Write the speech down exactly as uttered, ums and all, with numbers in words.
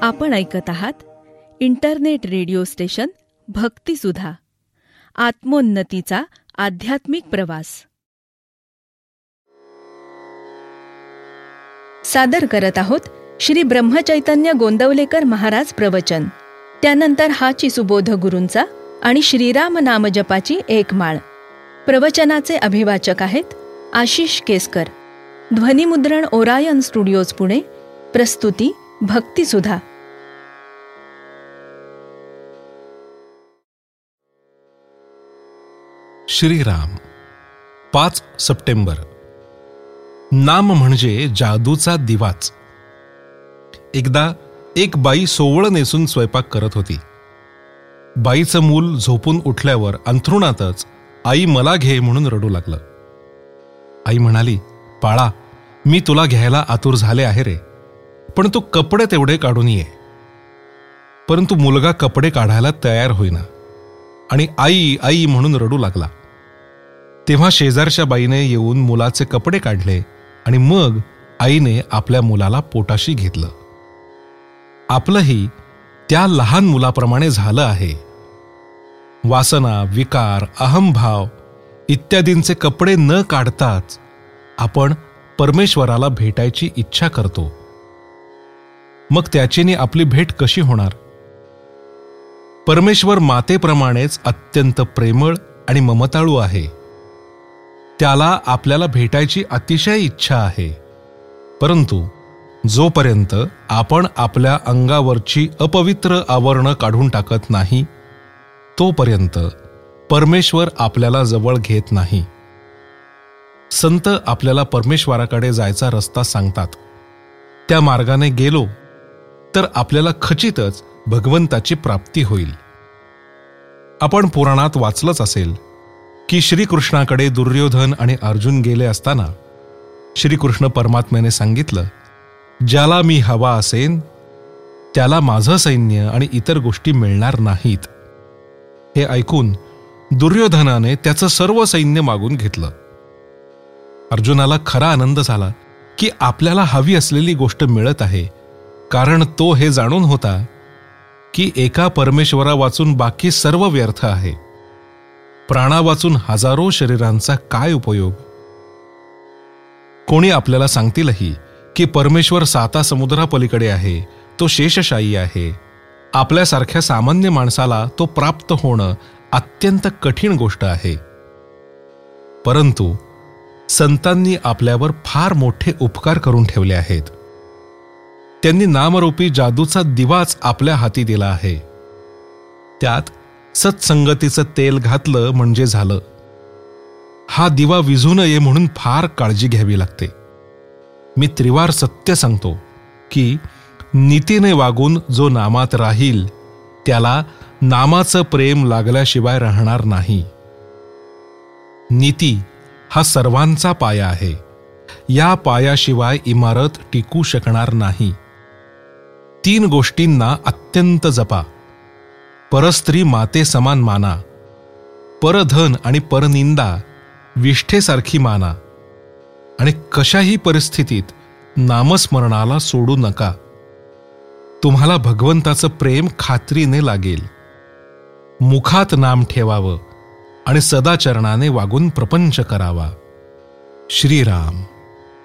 आपण ऐकत आहात इंटरनेट रेडिओ स्टेशन भक्तिसुधा, आत्मोन्नतीचा आध्यात्मिक प्रवास. सादर करत आहोत श्री ब्रह्मचैतन्य गोंदवलेकर महाराज प्रवचन. त्यानंतर हाची सुबोध गुरूंचा आणि श्रीराम नामजपाची एक माळ. प्रवचनाचे अभिवाचक आहेत आशिष केसकर. ध्वनिमुद्रण ओरायन स्टुडिओज पुणे. प्रस्तुती भक्तिसुधा. श्रीराम. पाच सप्टेंबर. नाम म्हणजे जादूचा दिवाच. एकदा एक बाई सोवळं नेसून स्वयंपाक करत होती. बाईचं मूल झोपून उठल्यावर अंथरुणातच आई मला घे म्हणून रडू लागलं. आई म्हणाली, बाळा, मी तुला घ्यायला आतुर झाले आहे रे, पण तू कपडे तेवढे काढून ये. परंतु मुलगा कपडे काढायला तयार होईना आणि आई आई म्हणून रडू लागला. तेव्हा शेजारच्या बाईने येऊन मुलाचे कपडे काढले आणि मग आईने आपल्या मुलाला पोटाशी घेतलं. आपलंही त्या लहान मुलाप्रमाणे झालं आहे. वासना, विकार, अहंभाव इत्यादींचे कपडे न काढताच आपण परमेश्वराला भेटायची इच्छा करतो. मग त्याचीनी आपली भेट कशी होणार? परमेश्वर मातेप्रमाणेच अत्यंत प्रेमळ आणि ममताळू आहे. त्याला आपल्याला भेटायची अतिशय इच्छा आहे. परंतु जोपर्यंत आपण आपल्या अंगावरची अपवित्र आवरणं काढून टाकत नाही, तोपर्यंत परमेश्वर आपल्याला जवळ घेत नाही. संत आपल्याला परमेश्वराकडे जायचा रस्ता सांगतात. त्या मार्गाने गेलो तर आपल्याला खचितच भगवंताची प्राप्ती होईल. आपण पुराणात वाचलंच असेल की श्रीकृष्णाकडे दुर्योधन आणि अर्जुन गेले असताना श्रीकृष्ण परमात्म्याने सांगितलं, ज्याला मी हवा असेन त्याला माझं सैन्य आणि इतर गोष्टी मिळणार नाहीत. हे ऐकून दुर्योधनाने त्याचं सर्व सैन्य मागून घेतलं. अर्जुनाला खरा आनंद झाला की आपल्याला हवी असलेली गोष्ट मिळत आहे, कारण तो हे जाणून होता की एका परमेश्वरा वाचून बाकी सर्व व्यर्थ आहे. प्राणा वाचून हजारो शरीरांचा काय उपयोग? कोणी आपल्याला सांगतीलही की परमेश्वर साता समुद्रापलीकडे आहे, तो शेषशायी आहे. आपल्यासारख्या सामान्य माणसाला तो प्राप्त होणं अत्यंत कठीण गोष्ट आहे. परंतु संतांनी आपल्यावर फार मोठे उपकार करून ठेवले आहेत. त्यांनी नामरूपी जादूचा दिवाच आपल्या हाती दिला आहे. त्यात सत्संगतीचं तेल घातलं म्हणजे झालं. हा दिवा विझू नये म्हणून फार काळजी घ्यावी लागते. मी त्रिवार सत्य सांगतो की नीतीने वागून जो नामात राहील त्याला नामाचं प्रेम लागल्याशिवाय राहणार नाही. नीती हा सर्वांचा पाया आहे. या पायाशिवाय इमारत टिकू शकणार नाही. तीन गोष्टींना अत्यंत जपा. परस्त्री माते समान माना. परधन आणि परनिंदा विष्ठेसारखी माना. आणि कशाही परिस्थितीत नामस्मरणाला सोडू नका. तुम्हाला भगवंताचं प्रेम खात्रीने लागेल. मुखात नाम ठेवावं आणि सदाचरणाने वागून प्रपंच करावा. श्रीराम.